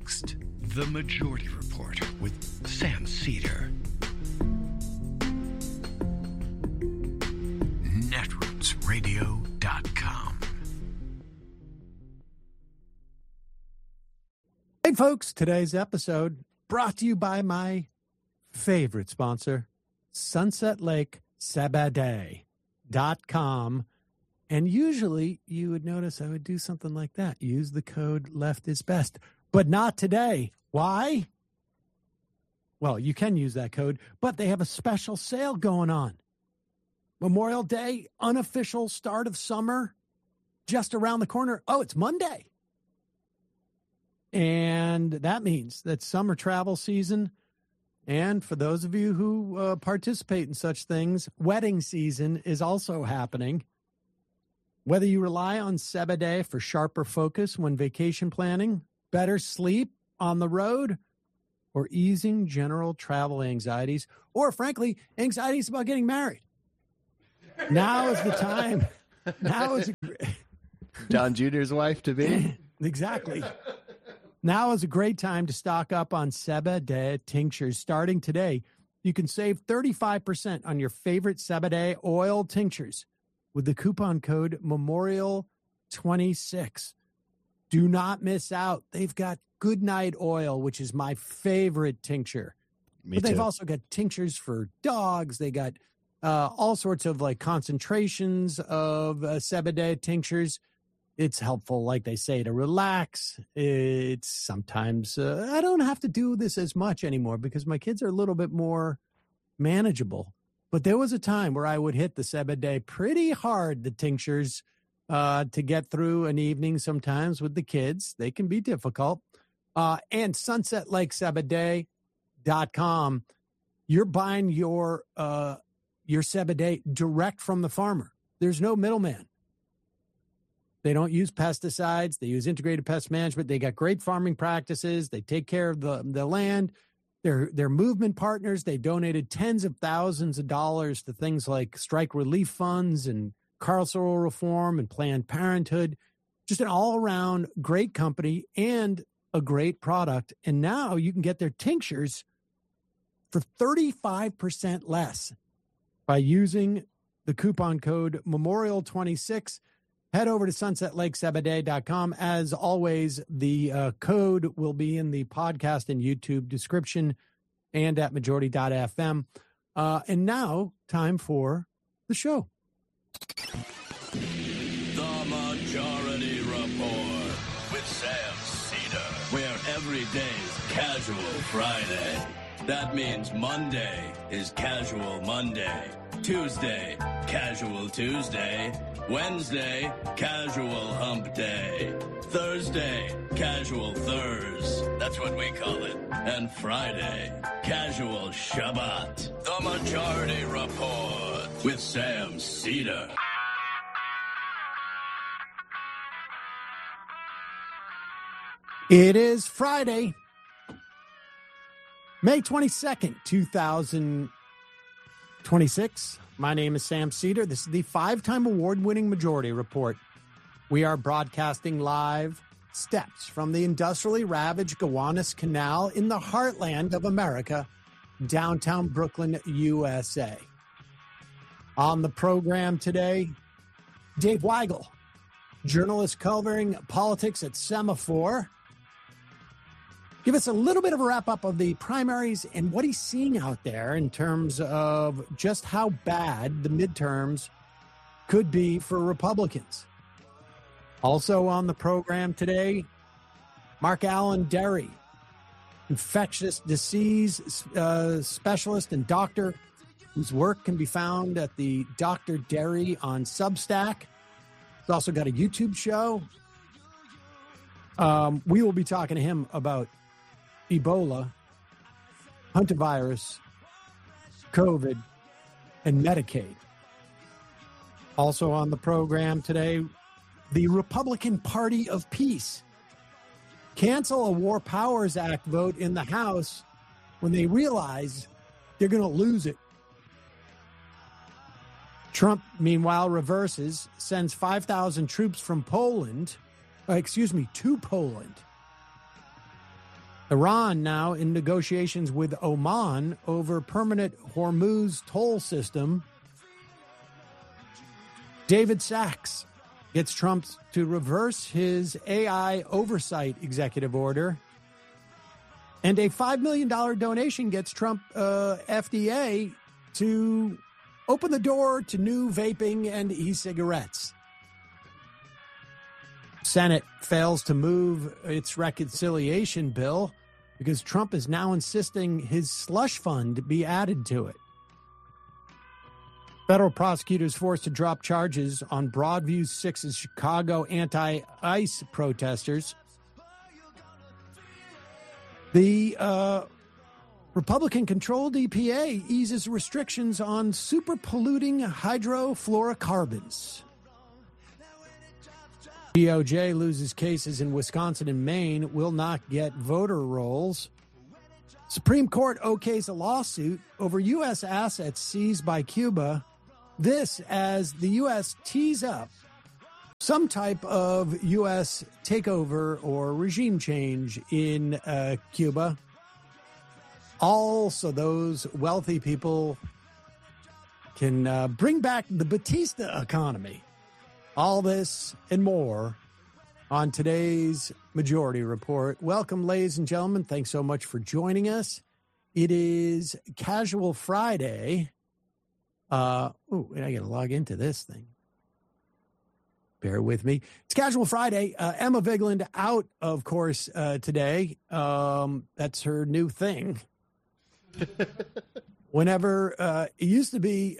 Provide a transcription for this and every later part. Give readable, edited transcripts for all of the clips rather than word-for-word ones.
Next, The Majority Report with Sam Seder. Netrootsradio.com. Hey, folks, today's episode brought to you by my favorite sponsor, Sunset Lake Sabadell.com. And usually you would notice I would do something like that. Use the code Left is Best, but not today. Why? Well, you can use that code, but they have a special sale going on. Memorial Day, unofficial start of summer, just around the corner. Oh, it's Monday. And that means that summer travel season, and for those of you who participate in such things, wedding season is also happening. Whether you rely on Sabadell for sharper focus when vacation planning, better sleep on the road, or easing general travel anxieties, or frankly, anxieties about getting married. Now is the time. Now is Don Jr.'s wife to be. Exactly. Now is a great time to stock up on Sabadell tinctures. Starting today, you can save 35% on your favorite Sabadell oil tinctures with the coupon code Memorial26. Do not miss out. They've got Goodnight Oil, which is my favorite tincture. But they've also got tinctures for dogs. They got all sorts of like concentrations of Sabadell tinctures. It's helpful, like they say, to relax. It's sometimes, I don't have to do this as much anymore because my kids are a little bit more manageable. But there was a time where I would hit the Sabadell pretty hard, the tinctures, to get through an evening sometimes with the kids. They can be difficult. And SunsetLakeSabadell.com, you're buying your Sabadell direct from the farmer. There's no middleman. They don't use pesticides. They use integrated pest management. They got great farming practices. They take care of the land. They're movement partners. They donated tens of thousands of dollars to things like strike relief funds and carceral reform and Planned Parenthood. Just an all-around great company and a great product. And now you can get their tinctures for 35% less by using the coupon code Memorial26. Head over to SunsetLakeSabadell.com. As always, the code will be in the podcast and YouTube description and at majority.fm. And now, time for the show. The Majority Report with Sam Seder, where every day's Casual Friday. That means Monday is Casual Monday. Tuesday, Casual Tuesday. Wednesday, Casual Hump Day. Thursday, Casual Thurs. That's what we call it. And Friday, Casual Shabbat. The Majority Report with Sam Seder. It is Friday, May 22nd, 2026. My name is Sam Seder. This is the 5-time award-winning Majority Report. We are broadcasting live steps from the industrially ravaged Gowanus Canal in the heartland of America, downtown Brooklyn, USA. On the program today, Dave Weigel, journalist covering politics at Semaphore. Give us a little bit of a wrap-up of the primaries and what he's seeing out there in terms of just how bad the midterms could be for Republicans. Also on the program today, Mark Allen Derry, infectious disease specialist and doctor whose work can be found at the Dr. Derry on Substack. He's also got a YouTube show. We will be talking to him about Ebola, hantavirus, COVID, and Medicaid. Also on the program today, the Republican Party of Peace. Cancel a War Powers Act vote in the House when they realize they're going to lose it. Trump, meanwhile, reverses, sends 5,000 troops from to Poland. Iran now in negotiations with Oman over permanent Hormuz toll system. David Sachs gets Trump to reverse his AI oversight executive order. And a $5 million donation gets Trump FDA to open the door to new vaping and e-cigarettes. Senate fails to move its reconciliation bill because Trump is now insisting his slush fund be added to it. Federal prosecutors forced to drop charges on Broadview 6's Chicago anti-ICE protesters. The Republican-controlled EPA eases restrictions on super-polluting hydrofluorocarbons. DOJ loses cases in Wisconsin and Maine, will not get voter rolls. Supreme Court okays a lawsuit over U.S. assets seized by Cuba. This as the U.S. tees up some type of U.S. takeover or regime change in Cuba. Also, those wealthy people can bring back the Batista economy. All this and more on today's Majority Report. Welcome, ladies and gentlemen. Thanks so much for joining us. It is Casual Friday. I got to log into this thing. Bear with me. It's Casual Friday. Emma Vigeland out, of course, today. That's her new thing. Whenever it used to be,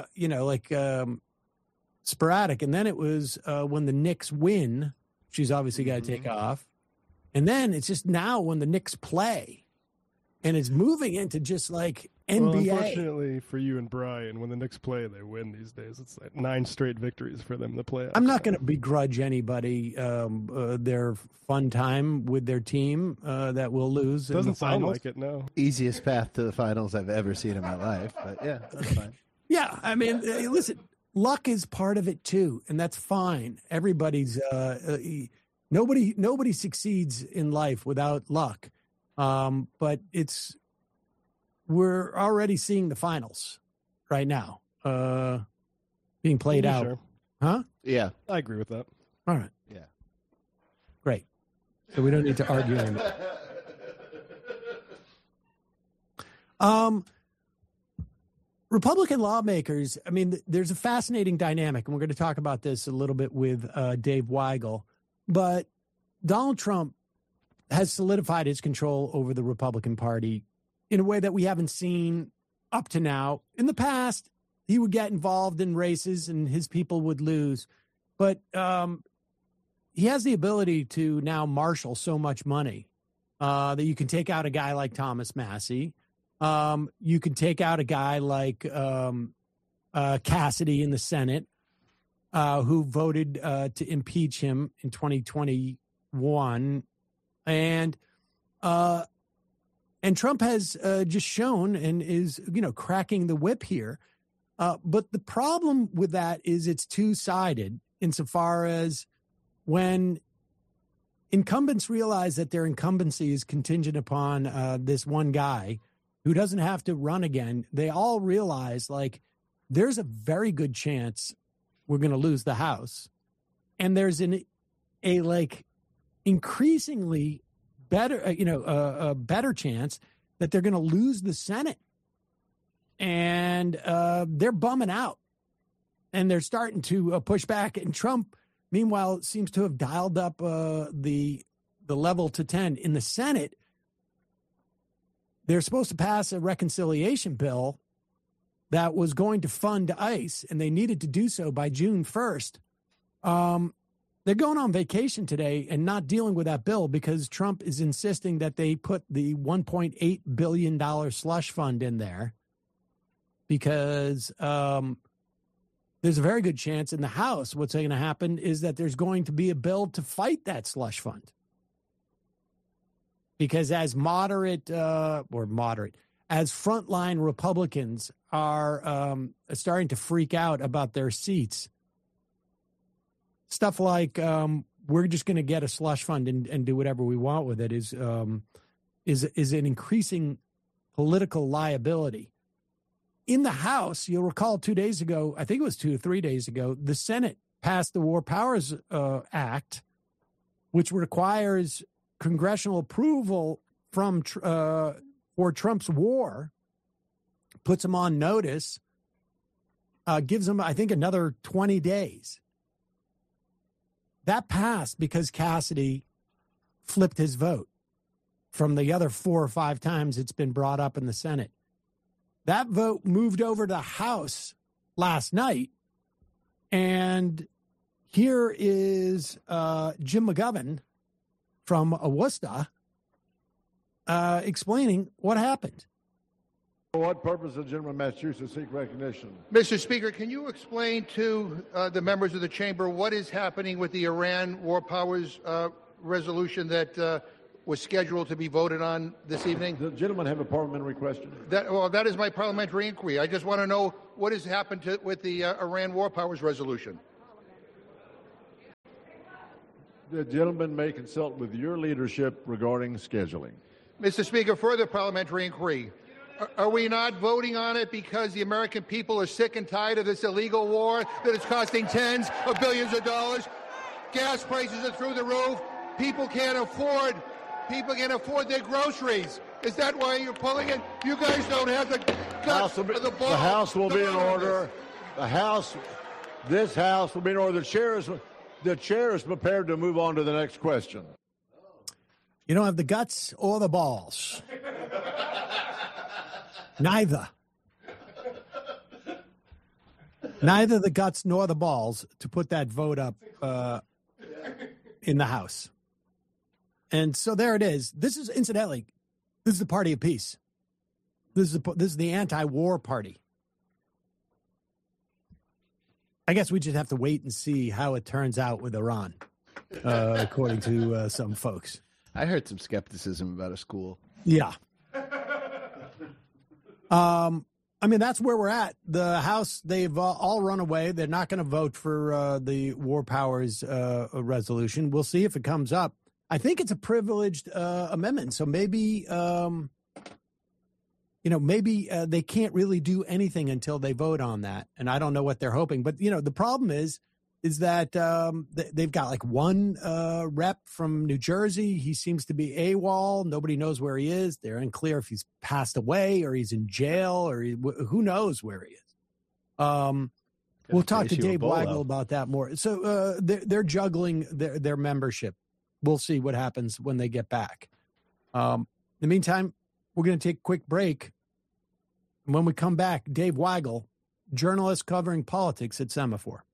sporadic, and then it was when the Knicks win, she's obviously got to take off, and then it's just now when the Knicks play, and it's moving into just like NBA. Well, unfortunately for you and Brian, when the Knicks play, they win these days. It's like 9 straight victories for them in the playoffs. I'm not going to begrudge anybody their fun time with their team that will lose. Doesn't sound finals. like it, no. Easiest path to the finals I've ever seen in my life. But yeah, that's fine. Yeah, I mean, listen, luck is part of it too, and that's fine. Everybody's nobody succeeds in life without luck. But we're already seeing the finals right now being played out. Sure. Huh? Yeah. I agree with that. All right. Yeah. Great. So we don't need to argue anymore. Republican lawmakers, I mean, there's a fascinating dynamic, and we're going to talk about this a little bit with Dave Weigel, but Donald Trump has solidified his control over the Republican Party in a way that we haven't seen up to now. In the past, he would get involved in races and his people would lose, but he has the ability to now marshal so much money that you can take out a guy like Thomas Massie. You can take out a guy like Cassidy in the Senate, who voted to impeach him in 2021. And Trump has just shown and is, cracking the whip here. But the problem with that is it's two-sided insofar as when incumbents realize that their incumbency is contingent upon this one guy who doesn't have to run again, they all realize, there's a very good chance we're going to lose the House. And there's increasingly better, a better chance that they're going to lose the Senate. And they're bumming out. And they're starting to push back. And Trump, meanwhile, seems to have dialed up the level to 10. In the Senate, they're supposed to pass a reconciliation bill that was going to fund ICE, and they needed to do so by June 1st. They're going on vacation today and not dealing with that bill because Trump is insisting that they put the $1.8 billion slush fund in there because there's a very good chance in the House what's going to happen is that there's going to be a bill to fight that slush fund. Because as as frontline Republicans are starting to freak out about their seats, stuff like we're just going to get a slush fund and do whatever we want with it is is an increasing political liability. In the House, you'll recall 2 days ago, I think it was 2 or 3 days ago, the Senate passed the War Powers Act, which requires congressional approval from for Trump's war, puts him on notice, gives him, I think, another 20 days. That passed because Cassidy flipped his vote from the other 4 or 5 times it's been brought up in the Senate. That vote moved over to the House last night, and here is Jim McGovern from Worcester explaining what happened. For what purpose does the gentleman from Massachusetts seek recognition? Mr. Speaker, can you explain to the members of the chamber what is happening with the Iran War Powers resolution that was scheduled to be voted on this evening? Does the gentleman have a parliamentary question? That is my parliamentary inquiry. I just want to know what has happened with the Iran War Powers resolution. The gentleman may consult with your leadership regarding scheduling. Mr. Speaker, further parliamentary inquiry. Are we not voting on it because the American people are sick and tired of this illegal war that is costing tens of billions of dollars? Gas prices are through the roof. People can't afford their groceries. Is that why you're pulling it? You guys don't have the guts or the balls. The House will be in order. This House will be in order. The chair is prepared to move on to the next question. You don't have the guts or the balls. Neither the guts nor the balls to put that vote up in the House. And so there it is. This is, incidentally, this is the party of peace. This is the anti-war party. I guess we just have to wait and see how it turns out with Iran, according to some folks. I heard some skepticism about a school. Yeah. I mean, that's where we're at. The House, they've all run away. They're not going to vote for the War Powers resolution. We'll see if it comes up. I think it's a privileged amendment, so maybe, maybe they can't really do anything until they vote on that, and I don't know what they're hoping. But, the problem is that they've got like one rep from New Jersey. He seems to be AWOL. Nobody knows where he is. They're unclear if he's passed away or he's in jail or who knows where he is. We'll talk to Dave Weigel about that more. So they're juggling their membership. We'll see what happens when they get back. In the meantime, we're going to take a quick break. And when we come back, Dave Weigel, journalist covering politics at Semaphore.